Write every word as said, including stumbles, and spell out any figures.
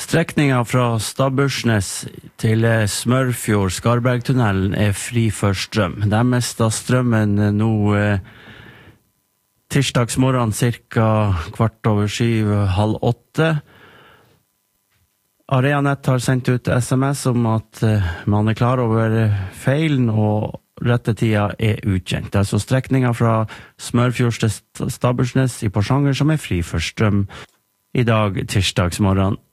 Strekningen fra Stabbursnes til Smørfjord, Skarbergtunnelen, er fri for strøm. De mistet strømmen nå eh, tirsdagsmorgen, cirka kvart over syv, halv åtte. Areanet har sendt ut sms om at eh, man er klar over feilen, og rettetida er ukjent. Det er altså strekningen fra Smørfjord til Stabbursnes i Porsanger som er fri for strøm i dag, tirsdagsmorgen.